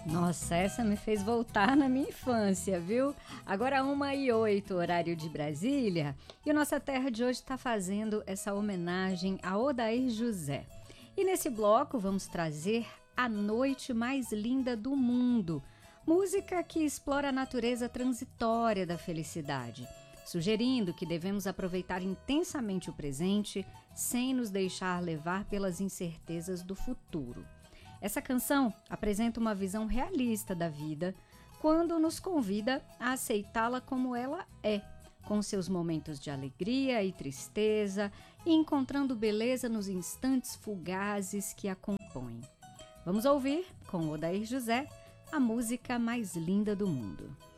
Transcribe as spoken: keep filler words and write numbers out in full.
Nossa, essa me fez voltar na minha infância, viu? Agora uma e oito, horário de Brasília, e o Nossa Terra de hoje está fazendo essa homenagem a Odair José. E nesse bloco vamos trazer A Noite Mais Linda do Mundo, música que explora a natureza transitória da felicidade, sugerindo que devemos aproveitar intensamente o presente sem nos deixar levar pelas incertezas do futuro. Essa canção apresenta uma visão realista da vida quando nos convida a aceitá-la como ela é, com seus momentos de alegria e tristeza e encontrando beleza nos instantes fugazes que a compõem. Vamos ouvir, com Odair José, a música mais linda do mundo.